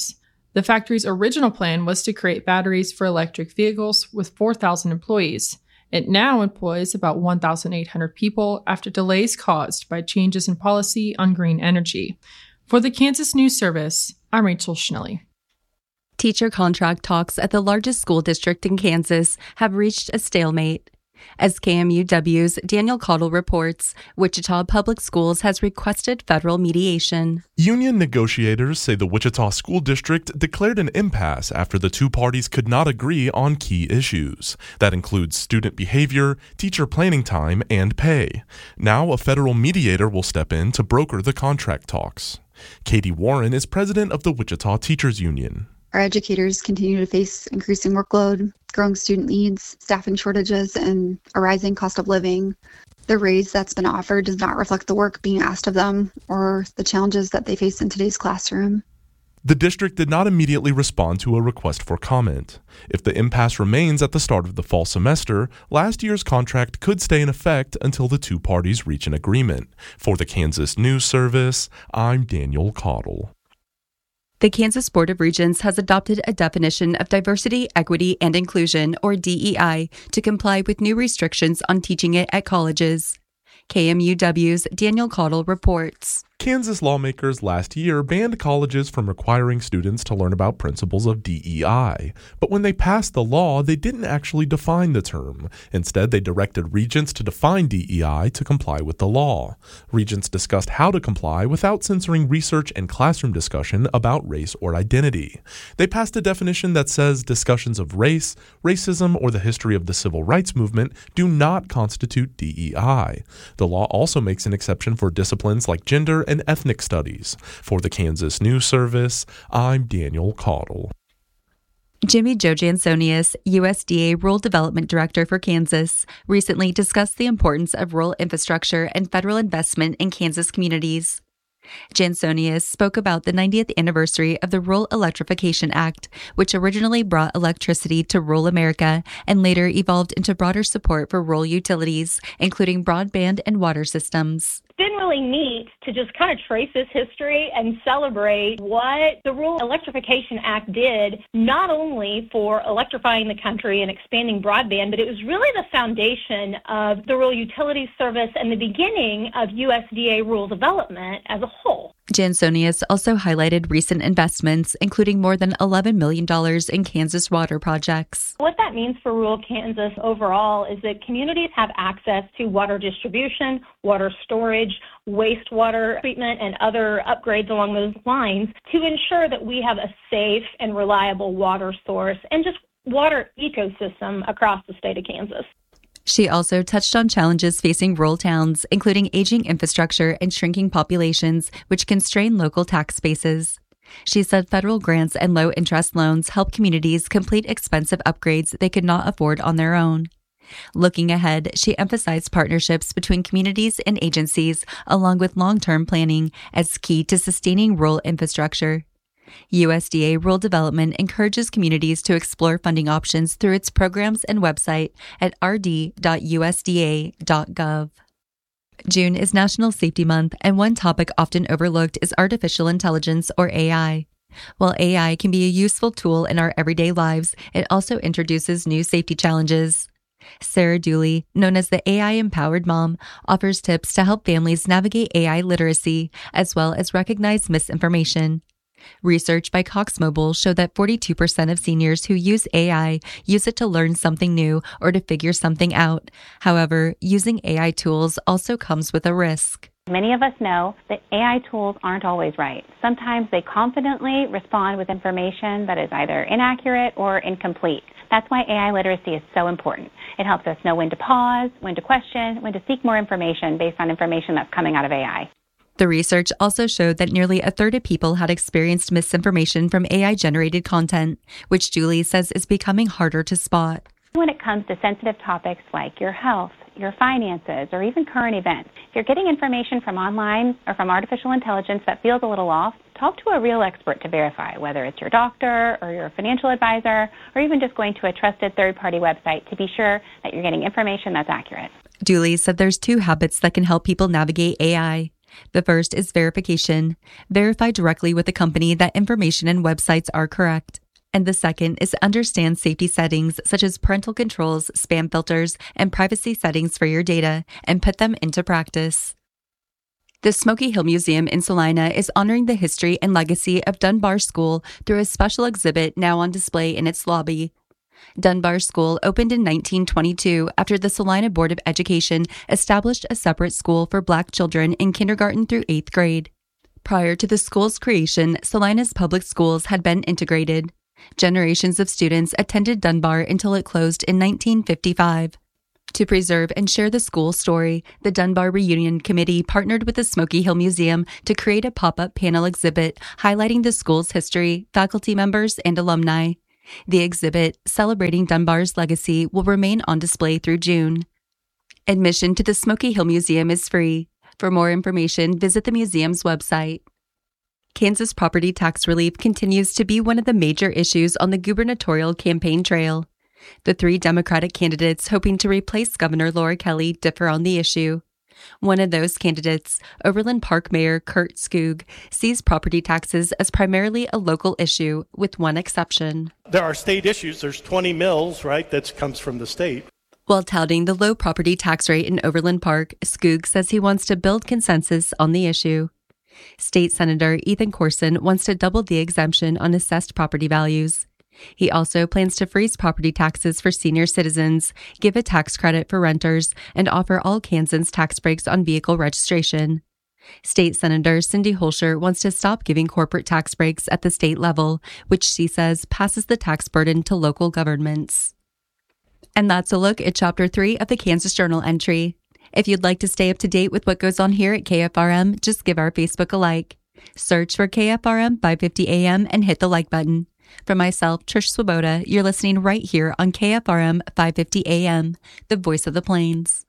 Speaker 25: The factory's original plan was to create batteries for electric vehicles with 4,000 employees. It now employs about 1,800 people after delays caused by changes in policy on green energy. For the Kansas News Service, I'm Rachel Schnelly.
Speaker 7: Teacher contract talks at the largest school district in Kansas have reached a stalemate. As KMUW's Daniel Cottle reports, Wichita Public Schools has requested federal mediation.
Speaker 2: Union negotiators say the Wichita School District declared an impasse after the two parties could not agree on key issues. That includes student behavior, teacher planning time, and pay. Now a federal mediator will step in to broker the contract talks. Katie Warren is president of the Wichita Teachers Union.
Speaker 4: Our educators continue to face increasing workload, growing student needs, staffing shortages, and a rising cost of living. The raise that's been offered does not reflect the work being asked of them or the challenges that they face in today's classroom.
Speaker 2: The district did not immediately respond to a request for comment. If the impasse remains at the start of the fall semester, last year's contract could stay in effect until the two parties reach an agreement. For the Kansas News Service, I'm Daniel Cottle.
Speaker 7: The Kansas Board of Regents has adopted a definition of diversity, equity, and inclusion, or DEI, to comply with new restrictions on teaching it at colleges. KMUW's Daniel Cottle reports.
Speaker 2: Kansas lawmakers last year banned colleges from requiring students to learn about principles of DEI. But when they passed the law, they didn't actually define the term. Instead, they directed regents to define DEI to comply with the law. Regents discussed how to comply without censoring research and classroom discussion about race or identity. They passed a definition that says discussions of race, racism, or the history of the civil rights movement do not constitute DEI. The law also makes an exception for disciplines like gender and ethnic studies. For the Kansas News Service, I'm Daniel Cottle.
Speaker 7: Jimmy Jo Jansonius, USDA Rural Development Director for Kansas, recently discussed the importance of rural infrastructure and federal investment in Kansas communities. Jansonius spoke about the 90th anniversary of the Rural Electrification Act, which originally brought electricity to rural America and later evolved into broader support for rural utilities, including broadband and water systems.
Speaker 5: It's been really neat to just kind of trace this history and celebrate what the Rural Electrification Act did, not only for electrifying the country and expanding broadband, but it was really the foundation of the rural utilities service and the beginning of USDA rural development as a whole.
Speaker 7: Jansonius also highlighted recent investments, including more than $11 million in Kansas water projects.
Speaker 5: What that means for rural Kansas overall is that communities have access to water distribution, water storage, wastewater treatment, and other upgrades along those lines to ensure that we have a safe and reliable water source and just water ecosystem across the state of Kansas.
Speaker 7: She also touched on challenges facing rural towns, including aging infrastructure and shrinking populations, which constrain local tax bases. She said federal grants and low-interest loans help communities complete expensive upgrades they could not afford on their own. Looking ahead, she emphasized partnerships between communities and agencies, along with long-term planning, as key to sustaining rural infrastructure. USDA Rural Development encourages communities to explore funding options through its programs and website at rd.usda.gov. June is National Safety Month, and one topic often overlooked is artificial intelligence, or AI. While AI can be a useful tool in our everyday lives, it also introduces new safety challenges. Sarah Dooley, known as the AI-empowered mom, offers tips to help families navigate AI literacy, as well as recognize misinformation. Research by Cox Mobile showed that 42% of seniors who use AI use it to learn something new or to figure something out. However, using AI tools also comes with a risk.
Speaker 6: Many of us know that AI tools aren't always right. Sometimes they confidently respond with information that is either inaccurate or incomplete. That's why AI literacy is so important. It helps us know when to pause, when to question, when to seek more information based on information that's coming out of AI.
Speaker 7: The research also showed that nearly a third of people had experienced misinformation from AI-generated content, which Julie says is becoming harder to spot.
Speaker 6: When it comes to sensitive topics like your health, your finances, or even current events, if you're getting information from online or from artificial intelligence that feels a little off, talk to a real expert to verify, whether it's your doctor or your financial advisor, or even just going to a trusted third-party website to be sure that you're getting information that's accurate.
Speaker 7: Dooley said there's two habits that can help people navigate AI. The first is verification. Verify directly with the company that information and websites are correct. And the second is understand safety settings such as parental controls, spam filters, and privacy settings for your data, and put them into practice. The Smoky Hill Museum in Salina is honoring the history and legacy of Dunbar School through a special exhibit now on display in its lobby. Dunbar School opened in 1922 after the Salina Board of Education established a separate school for Black children in kindergarten through 8th grade. Prior to the school's creation, Salina's public schools had been integrated. Generations of students attended Dunbar until it closed in 1955. To preserve and share the school story, the Dunbar Reunion Committee partnered with the Smoky Hill Museum to create a pop-up panel exhibit highlighting the school's history, faculty members, and alumni. The exhibit, celebrating Dunbar's legacy, will remain on display through June. Admission to the Smoky Hill Museum is free. For more information, visit the museum's website. Kansas property tax relief continues to be one of the major issues on the gubernatorial campaign trail. The three Democratic candidates hoping to replace Governor Laura Kelly differ on the issue. One of those candidates, Overland Park Mayor Kurt Skoog, sees property taxes as primarily a local issue, with one exception.
Speaker 13: There are state issues. There's 20 mills, right, that comes from the state.
Speaker 7: While touting the low property tax rate in Overland Park, Skoog says he wants to build consensus on the issue. State Senator Ethan Corson wants to double the exemption on assessed property values. He also plans to freeze property taxes for senior citizens, give a tax credit for renters, and offer all Kansans tax breaks on vehicle registration. State Senator Cindy Holscher wants to stop giving corporate tax breaks at the state level, which she says passes the tax burden to local governments. And that's a look at Chapter 3 of the Kansas Journal entry. If you'd like to stay up to date with what goes on here at KFRM, just give our Facebook a like. Search for KFRM 550 AM and hit the like button. For myself, Trish Swoboda, you're listening right here on KFRM 550 AM, the voice of the Plains.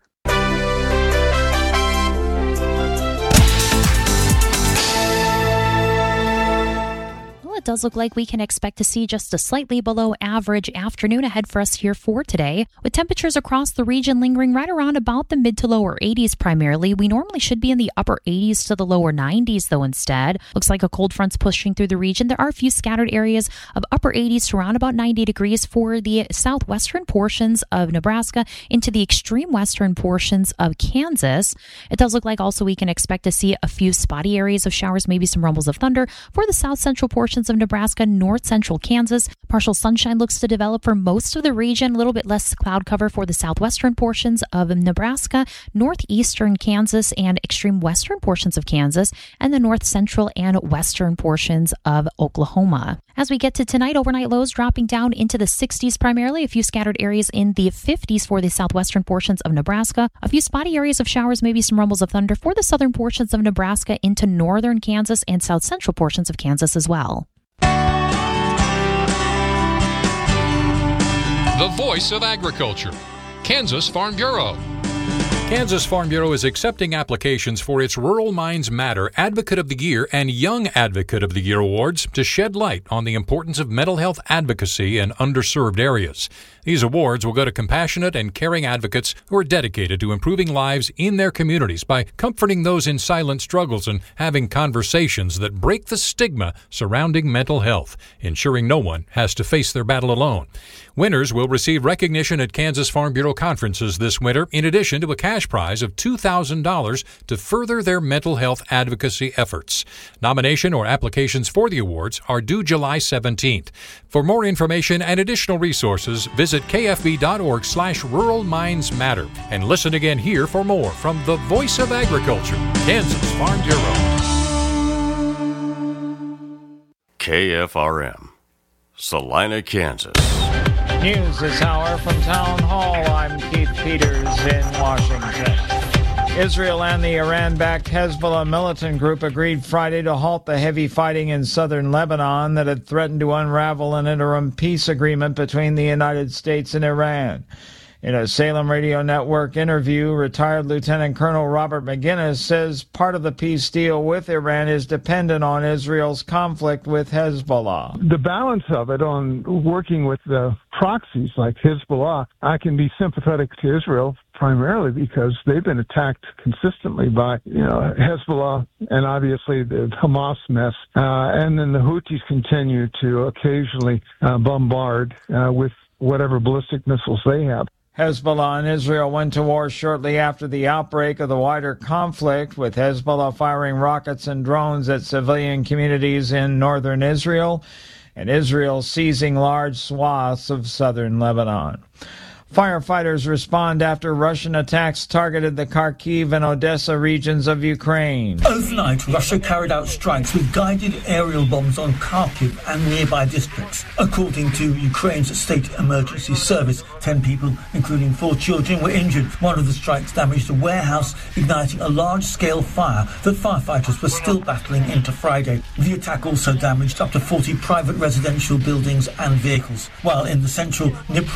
Speaker 8: It does look like we can expect to see just a slightly below average afternoon ahead for us here for today, with temperatures across the region lingering right around about the mid to lower 80s primarily. We normally should be in the upper 80s to the lower 90s though instead. Looks like a cold front's pushing through the region. There are a few scattered areas of upper 80s to around about 90 degrees for the southwestern portions of Nebraska into the extreme western portions of Kansas. It does look like also we can expect to see a few spotty areas of showers, maybe some rumbles of thunder for the south central portions of Nebraska, north central Kansas. Partial sunshine looks to develop for most of the region, a little bit less cloud cover for the southwestern portions of Nebraska, northeastern Kansas, and extreme western portions of Kansas, and the north central and western portions of Oklahoma. As we get to tonight, overnight lows dropping down into the 60s primarily, a few scattered areas in the 50s for the southwestern portions of Nebraska, a few spotty areas of showers, maybe some rumbles of thunder for the southern portions of Nebraska into northern Kansas and south central portions of Kansas as well.
Speaker 9: The voice of agriculture, Kansas Farm Bureau.
Speaker 10: Kansas Farm Bureau is accepting applications for its Rural Minds Matter Advocate of the Year and Young Advocate of the Year awards to shed light on the importance of mental health advocacy in underserved areas. These awards will go to compassionate and caring advocates who are dedicated to improving lives in their communities by comforting those in silent struggles and having conversations that break the stigma surrounding mental health, ensuring no one has to face their battle alone. Winners will receive recognition at Kansas Farm Bureau conferences this winter, in addition to a cash prize of $2,000 to further their mental health advocacy efforts. Nomination or applications for the awards are due July 17th. For more information and additional resources, visit kfb.org/Rural Minds Matter and listen again here for more from the Voice of Agriculture, Kansas Farm Bureau.
Speaker 11: KFRM, Salina, Kansas.
Speaker 12: News this hour from Town Hall. I'm Keith Peters in Washington. Israel and the Iran-backed Hezbollah militant group agreed Friday to halt the heavy fighting in southern Lebanon that had threatened to unravel an interim peace agreement between the United States and Iran. In a Salem Radio Network interview, retired Lieutenant Colonel Robert McGinnis says part of the peace deal with Iran is dependent on Israel's conflict with Hezbollah.
Speaker 26: The balance of it on working with the proxies like Hezbollah, I can be sympathetic to Israel
Speaker 14: primarily because they've been attacked consistently by, Hezbollah and obviously the Hamas mess. And then the Houthis continue to occasionally bombard with whatever ballistic missiles they have.
Speaker 12: Hezbollah and Israel went to war shortly after the outbreak of the wider conflict, with Hezbollah firing rockets and drones at civilian communities in northern Israel, and Israel seizing large swaths of southern Lebanon. Firefighters respond after Russian attacks targeted the Kharkiv and Odessa regions of Ukraine.
Speaker 15: Overnight, Russia carried out strikes with guided aerial bombs on Kharkiv and nearby districts. According to Ukraine's State Emergency Service, 10 people, including 4 children, were injured. One of the strikes damaged a warehouse, igniting a large-scale fire that firefighters were still battling into Friday. The attack also damaged up to 40 private residential buildings and vehicles, while in the central Dnipro